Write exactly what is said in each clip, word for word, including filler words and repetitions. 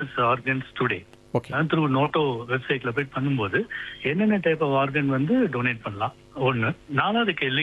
Donates organs today okay through நோட்டோ வெப்சைட்ல போய் பண்ணும்போது என்னென்ன டைப் ஆஃப் ஆர்கன் வந்து டொனேட் பண்ணலாம் ஒண்ணு. நாலாவது கேள்வி,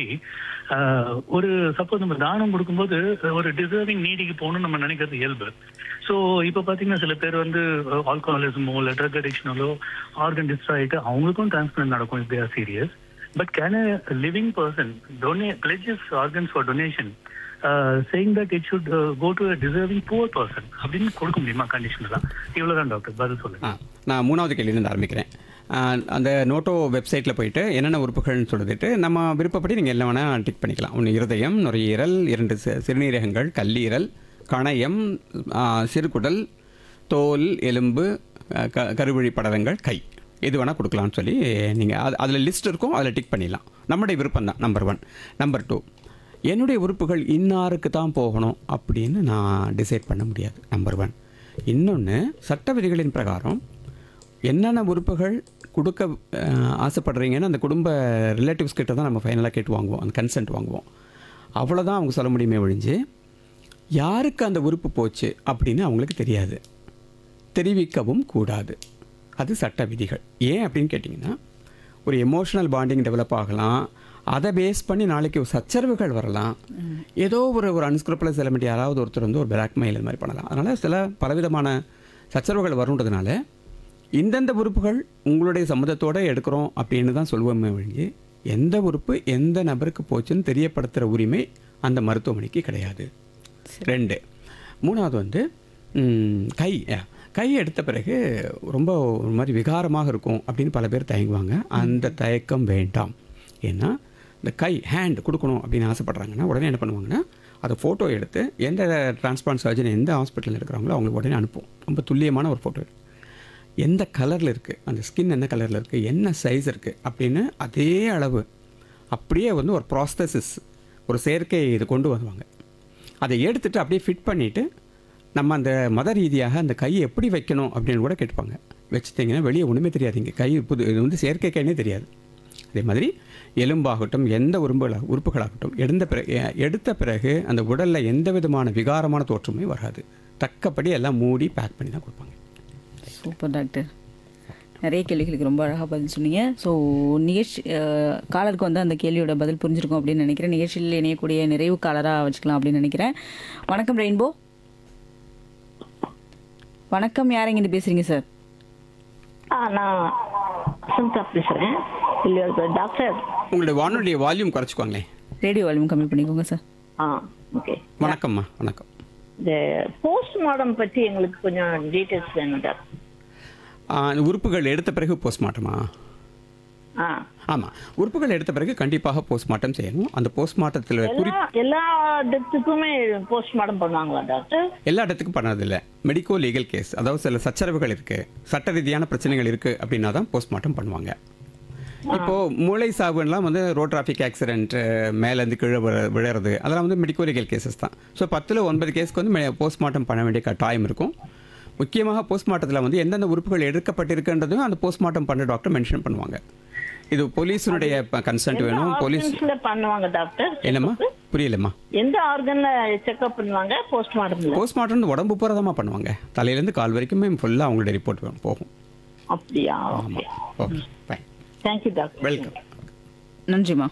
ஆஹ், ஒரு சப்போஸ் நம்ம தானம் கொடுக்கும்போது ஒரு டிசர்விங் நீடிக்கு போகணும்னு நம்ம நினைக்கிறது இயல்பு. ஸோ இப்போ பார்த்தீங்கன்னா சில பேர் வந்து ஆல்கஹாலிசமோ இல்லை ட்ரக் அடிக்ஷனலோ ஆர்கன் டிஸ்ட்ராய் ஆகிட்டு அவங்களுக்கும் டிரான்ஸ்பிளான்ட் நடக்கும் if they are serious. But can a living person டொனே பிளெஜஸ் organs for donation saying that it should go to a deserving poor person அப்படின்னு கொடுக்க முடியுமா கண்டிஷன் தான்? இவ்வளோதான் டாக்டர், பதில் சொல்லுங்க. ஆ நான் மூணாவது கேள்வியிலேருந்து ஆரம்பிக்கிறேன். ஆ, அந்த நோட்டோ வெப்சைட்டில் போயிட்டு என்னென்ன உறுப்புகள்னு சொல்லிட்டு நம்ம விருப்பப்படி நீங்கள் என்ன வேணால் டிக் பண்ணிக்கலாம். ஒன்று இருதயம், நுரையீரல், இரண்டு சி- சிறுநீரகங்கள், கல்லீரல், கணையம், ஆ, சிறுகுடல், தோல், எலும்பு, ஆ, க கருவழி படலங்கள், கை, எது வேணால் கொடுக்கலாம்னு சொல்லி நீங்கள் அது அதில் லிஸ்ட் இருக்கும், அதில் டிக் பண்ணிடலாம். நம்முடைய விருப்பம் தான் நம்பர் ஒன். நம்பர் டூ, என்னுடைய உறுப்புகள் இன்னாருக்கு தான் போகணும் அப்படின்னு நான் டிசைட் பண்ண முடியாது, நம்பர் ஒன். இன்னொன்று, சட்ட விதிகளின் பிரகாரம் என்னென்ன உறுப்புகள் கொடுக்க அஹ், ஆசைப்படுறீங்கன்னு அந்த குடும்ப ரிலேட்டிவ்ஸ் கிட்ட தான் நம்ம ஃபைனலாக கேட்டு வாங்குவோம், அந்த கன்சென்ட் வாங்குவோம். அவ்வளோதான் அவங்க சொல்ல முடியுமே ஒழிஞ்சு யாருக்கு அந்த உறுப்பு போச்சு அப்படின்னு அவங்களுக்கு தெரியாது, தெரிவிக்கவும் கூடாது. அது சட்ட விதிகள். ஏன் அப்படின்னு கேட்டிங்கன்னா, ஒரு எமோஷனல் பாண்டிங் டெவலப் ஆகலாம், அதை பேஸ் பண்ணி நாளைக்கு ஒரு சச்சரவுகள் வரலாம், ஏதோ ஒரு ஒரு அன்ஸ்கிரப்லஸ் எலிமெண்ட் யாராவது ஒருத்தர் வந்து ஒரு பிளாக்மெயில் இது மாதிரி பண்ணலாம். அதனால் சில பலவிதமான சச்சரவுகள் வருன்றதுனால இந்தந்த உறுப்புகள் உங்களுடைய சம்மதத்தோடு எடுக்கிறோம் அப்படின்னு தான் சொல்லுவோமே ஒழிஞ்சு எந்த உறுப்பு எந்த நபருக்கு போச்சுன்னு தெரியப்படுத்துகிற உரிமை அந்த மருத்துவமனைக்கு கிடையாது. ரெண்டு. மூணாவது வந்து ம், கை கை எடுத்த பிறகு ரொம்ப ஒரு மாதிரி விகாரமாக இருக்கும் அப்படின்னு பல பேர் தயங்குவாங்க. அந்த தயக்கம் வேண்டாம். ஏன்னா இந்த கை ஹேண்ட் கொடுக்கணும் அப்படின்னு ஆசைப்பட்றாங்கன்னா உடனே என்ன பண்ணுவாங்கன்னா அதை ஃபோட்டோ எடுத்து எந்த டிரான்ஸ்பிளான்ட் சர்ஜன் எந்த ஹாஸ்பிட்டலில் இருக்கிறாங்களோ அவங்களுக்கு உடனே அனுப்புவோம். ரொம்ப துல்லியமான ஒரு ஃபோட்டோ, எந்த கலரில் இருக்குது, அந்த ஸ்கின் என்ன கலரில் இருக்குது, என்ன சைஸ் இருக்குது அப்படின்னு அதே அளவு அப்படியே வந்து ஒரு ப்ராஸ்தசிஸ், ஒரு செயற்கை இது கொண்டு வருவாங்க. அதை எடுத்துகிட்டு அப்படியே ஃபிட் பண்ணிவிட்டு நம்ம அந்த மத ரீதியாக அந்த கையை எப்படி வைக்கணும் அப்படின்னு கூட கேட்பாங்க. வச்சுட்டிங்கன்னா வெளியே ஒன்றுமே தெரியாதுங்க, கை புது இது வந்து செயற்கை கைனே தெரியாது. அதே மாதிரி எலும்பாகட்டும் எந்த உறுப்புகளாக உறுப்புகளாகட்டும் எடுத்த பிறகு எடுத்த பிறகு அந்த உடலில் எந்த விதமான விகாரமான தோற்றமே வராது. தக்கப்படி எல்லாம் மூடி பேக் பண்ணி தான் கொடுப்பாங்க. சூப்பர் டாக்டர், நிறைய கேள்விகளுக்கு ரொம்ப அழகாக பதில் சொன்னீங்க. ஸோ நிகழ்ச்சி அஹ், காலருக்கு வந்து அந்த கேள்வியோட பதில் புரிஞ்சிருக்கும் அப்படின்னு நினைக்கிறேன். நிகழ்ச்சியில் இணையக்கூடிய நிறைவு காலராக வச்சுக்கலாம் அப்படின்னு நினைக்கிறேன். வணக்கம் ரெயின்போ. வணக்கம், யார் எங்கிட்டு பேசுறீங்க சார்? ஆ நான் வசந்தா பேசுகிறேன். இல்லை டாக்டர். உங்களுடைய வானொலிய வால்யூம் குறைச்சிக்குவாங்களே. ரேடியோ வால்யூம் கம்மி பண்ணிக்கோங்க சார். ஆ ஓகே. வணக்கம்மா. வணக்கம். இந்த போஸ்ட்மார்டம் பற்றி எங்களுக்கு கொஞ்சம் டீட்டெயில்ஸ் வேணும் டாக்டர். ஆ, இந்த உறுப்புகள் எடுத்த பிறகு போஸ்ட்மார்ட்டமா? ஆ ஆமாம், உறுப்புகள் எடுத்த பிறகு கண்டிப்பாக போஸ்ட்மார்ட்டம் செய்யணும். அந்த போஸ்ட்மார்ட்டத்தில் குறி எல்லா எல்லா டெத்துக்குமே போஸ்ட்மார்டம் பண்ணுவாங்களா டாக்டர்? எல்லா இடத்துக்கும் பண்ணதில்லை. மெடிக்கோ லீகல் கேஸ், அதாவது சில சச்சரவுகள் இருக்குது, சட்ட ரீதியான பிரச்சனைகள் இருக்குது அப்படின்னா தான் போஸ்ட்மார்ட்டம் பண்ணுவாங்க. இப்போது மூளை சாவுலாம் வந்து ரோட் டிராஃபிக் ஆக்சிடென்ட், மேலேருந்து கீழே விழ விழுறது, அதெல்லாம் வந்து மெடிக்கோ லீகல் கேசஸ் தான். ஸோ பத்தில் ஒன்பது கேஸ்க்கு வந்து போஸ்ட்மார்ட்டம் பண்ண வேண்டிய கட்டாயம் இருக்கும். முக்கியமாக போஸ்ட்மார்ட்டத்தில் வந்து எந்தெந்த உறுப்புகள் எடுக்கப்பட்டிருக்குன்றதும் அந்த போஸ்ட்மார்ட்டம் பண்ண டாக்டர் மென்ஷன் பண்ணுவாங்க. இது போலீஸினுடைய கன்சென்ட் வேணும். போலீஸ் ஆர்கன்ஸ்ல பண்ணுவாங்க டாக்டர்? என்னம்மா புரியலம்மா? எந்த ஆர்கன்ல செக்அப் பண்ணுவாங்க போஸ்ட்மார்டம்ல? போஸ்ட்மார்ட்டம் உடம்பு பூரதமாக பண்ணுவாங்க, தலையிலேருந்து கால் வரைக்குமே ஃபுல்லாக அவங்களுடைய ரிப்போர்ட் போகும். அப்படியா? ஆமாம். Okay fine. Thank you doctor. Welcome. நன்றிம்மா.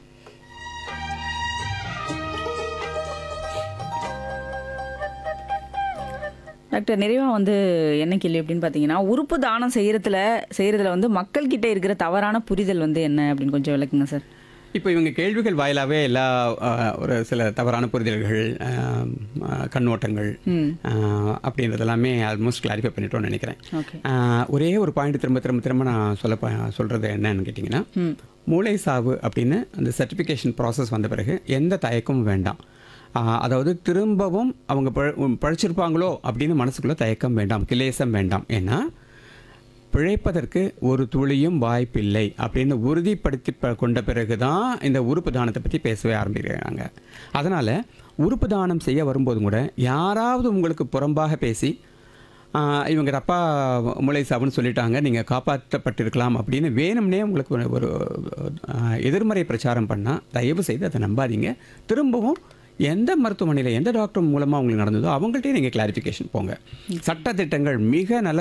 டாக்டர், நிறைவாக வந்து என்ன கேள்வி அப்படின்னு பார்த்தீங்கன்னா, உறுப்பு தானம் செய்கிறதுல செய்கிறதுல வந்து மக்கள்கிட்ட இருக்கிற தவறான புரிதல் வந்து என்ன அப்படின்னு கொஞ்சம் விளக்குங்க சார். இப்போ இவங்க கேள்விகள் வாயிலாகவே எல்லா அஹ், ஒரு சில தவறான புரிதல்கள், அஹ், அஹ், கண்ணோட்டங்கள் அஹ், அப்படின்றது எல்லாமே ஆல்மோஸ்ட் கிளாரிஃபை பண்ணிட்டோம்னு நினைக்கிறேன். ஓகே. அஹ், ஒரே ஒரு பாயிண்ட் திரும்ப திரும்ப திரும்ப நான் சொல்ல ப- சொல்றது என்னன்னு கேட்டிங்கன்னா, மூளை சாவு அப்படின்னு அந்த சர்டிஃபிகேஷன் ப்ராசஸ் வந்த பிறகு எந்த தயக்கமும் வேண்டாம். அஹ், அதாவது திரும்பவும் அவங்க பழ- பழிச்சிருப்பாங்களோ அப்படின்னு மனசுக்குள்ளே தயக்கம் வேண்டாம், கிலேசம் வேண்டாம். ஏன்னா பிழைப்பதற்கு ஒரு துளியும் வாய்ப்பில்லை அப்படின்னு உறுதிப்படுத்தி ப- கொண்ட பிறகு தான் இந்த உறுப்பு தானத்தை பற்றி பேசவே ஆரம்பிக்கிறாங்க. அதனால் உறுப்பு தானம் செய்ய வரும்போதும் கூட யாராவது உங்களுக்கு புறம்பாக பேசி ஆஹ், இவங்க அப்பா மூளை சாவுன்னு சொல்லிட்டாங்க, நீங்கள் காப்பாற்றப்பட்டிருக்கலாம் அப்படின்னு வேணும்னே உங்களுக்கு ஒரு ஒரு, ஆஹ், எதிர்மறை பிரச்சாரம் பண்ணால் தயவு செய்து அதை நம்பாதீங்க. திரும்பவும் எந்த மருத்துவமனையில் எந்த டாக்டர் மூலமாக உங்களுக்கு நடந்ததோ அவங்கள்ட்டே நீங்கள் கிளாரிஃபிகேஷன் போங்க. சட்டத்திட்டங்கள் மிக நல்ல